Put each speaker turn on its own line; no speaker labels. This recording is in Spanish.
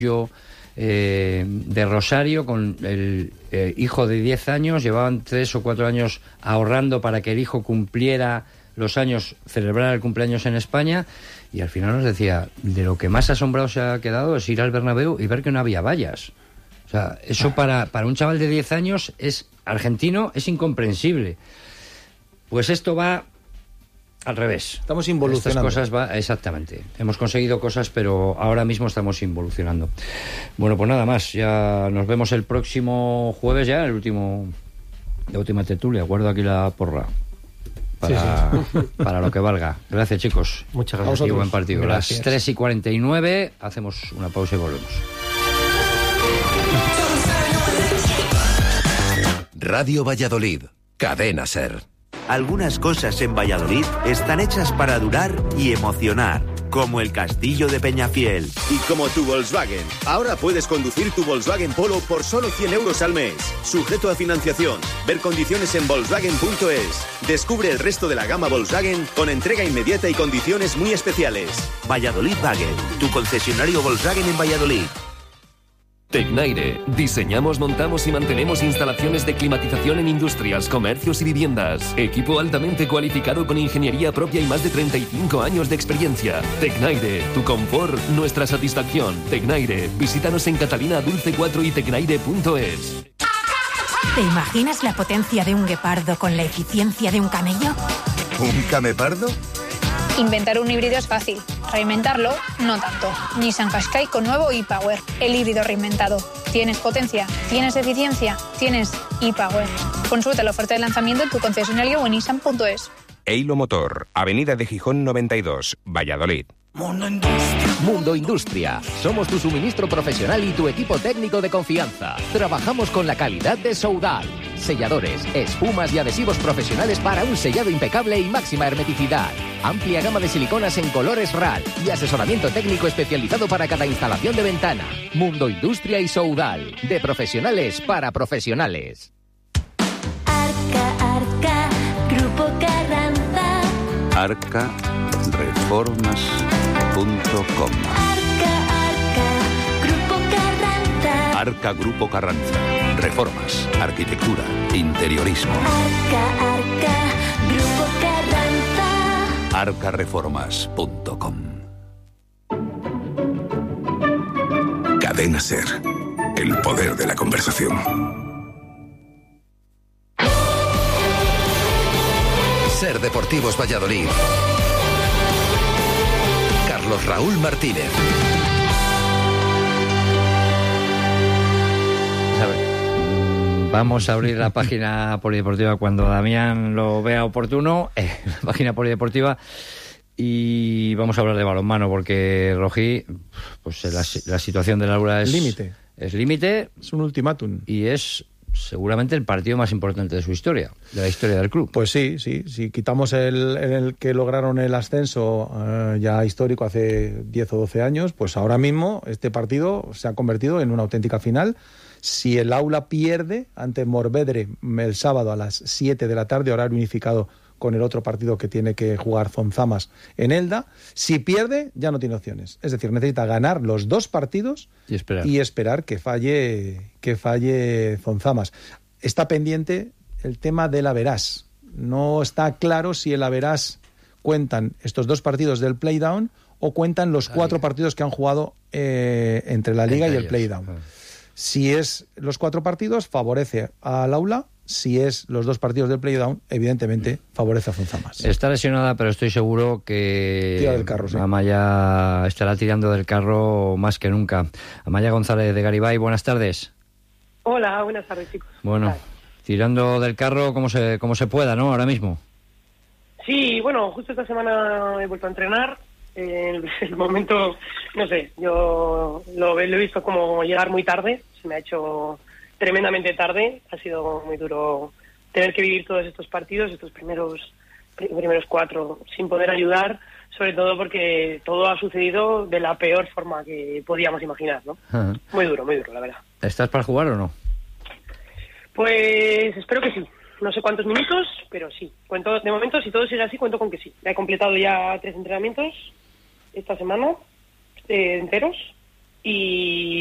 de Rosario con el hijo de 10 años, llevaban 3 o 4 años ahorrando para que el hijo cumpliera los años, celebrara el cumpleaños en España, y al final nos decía, de lo que más asombrado se ha quedado es ir al Bernabéu y ver que no había vallas. O sea, eso para un chaval de 10 años argentino es incomprensible. Pues esto va al revés.
Estamos involucionando.
Estas cosas exactamente. Hemos conseguido cosas, pero ahora mismo estamos involucionando. Bueno, pues nada más. Ya nos vemos el próximo jueves, ya la última tertulia. Guardo aquí la porra para lo que valga. Gracias, chicos.
Muchas gracias.
Y buen partido.
Gracias.
Las 3:49. Hacemos una pausa y volvemos.
Radio Valladolid. Cadena SER.
Algunas cosas en Valladolid están hechas para durar y emocionar, como el Castillo de Peñafiel.
Y como tu Volkswagen. Ahora puedes conducir tu Volkswagen Polo por solo 100 euros al mes. Sujeto a financiación. Ver condiciones en Volkswagen.es. Descubre el resto de la gama Volkswagen con entrega inmediata y condiciones muy especiales.
Valladolid Wagen, tu concesionario Volkswagen en Valladolid.
Tecnaire. Diseñamos, montamos y mantenemos instalaciones de climatización en industrias, comercios y viviendas. Equipo altamente cualificado con ingeniería propia y más de 35 años de experiencia. Tecnaire. Tu confort, nuestra satisfacción. Tecnaire. Visítanos en Catalina Dulce 4 y tecnaire.es.
¿Te imaginas la potencia de un guepardo con la eficiencia de un camello?
¿Un camepardo?
Inventar un híbrido es fácil, reinventarlo no tanto. Nissan Qashqai con nuevo e-Power, el híbrido reinventado. ¿Tienes potencia? ¿Tienes eficiencia? ¿Tienes e-Power? Consulta la oferta de lanzamiento en tu concesionario o en nissan.es.
Eilo Motor, Avenida de Gijón 92, Valladolid.
Mundo Industria. Somos tu suministro profesional y tu equipo técnico de confianza. Trabajamos con la calidad de Soudal. Selladores, espumas y adhesivos profesionales para un sellado impecable y máxima hermeticidad. Amplia gama de siliconas en colores RAL y asesoramiento técnico especializado para cada instalación de ventana. Mundo Industria y Soudal. De profesionales para profesionales.
Arca, Grupo Carranza.
arcareformas.com.
Grupo Carranza.
Arca Grupo Carranza. Reformas, arquitectura, interiorismo.
Arca, Grupo Carranza.
arcareformas.com. Cadena SER. El poder de la conversación.
SER Deportivos Valladolid. Carlos Raúl Martínez.
Vamos a abrir la página polideportiva cuando Damián lo vea oportuno, la página polideportiva, y vamos a hablar de balonmano porque Rojí, pues la situación del Aula es límite,
es un ultimátum
y es seguramente el partido más importante de su historia, de la historia del club.
Pues sí, si quitamos el que lograron el ascenso ya histórico hace 10 o 12 años, pues ahora mismo este partido se ha convertido en una auténtica final. Si el Aula pierde ante Morvedre el sábado a las 7 de la tarde, horario unificado con el otro partido que tiene que jugar Zonzamas en Elda, si pierde ya no tiene opciones. Es decir, necesita ganar los dos partidos y esperar que falle Zonzamas. Está pendiente el tema del average. No está claro si el average cuentan estos dos partidos del playdown o cuentan los 4 partidos que han jugado entre la Liga y el playdown. Si es los 4 partidos, favorece al Aula. Si es los 2 partidos del playdown, evidentemente favorece a Zonzamas.
Está lesionada, pero estoy seguro que
tira del carro, sí.
Amaya estará tirando del carro más que nunca. Amaya González de Garibay, buenas tardes.
Hola, buenas tardes, chicos.
Bueno, tirando del carro como se pueda, ¿no? Ahora mismo.
Sí, bueno, justo esta semana he vuelto a entrenar. En el momento, no sé, yo lo he visto como llegar muy tarde. Se me ha hecho tremendamente tarde. Ha sido muy duro tener que vivir todos estos partidos, estos primeros 4, sin poder ayudar, sobre todo porque todo ha sucedido de la peor forma que podíamos imaginar, ¿no? Ajá. Muy duro, la verdad.
¿Estás para jugar o no?
Pues espero que sí. No sé cuántos minutos, pero sí. De momento, si todo sigue así, cuento con que sí. He completado ya 3 entrenamientos esta semana, enteros, y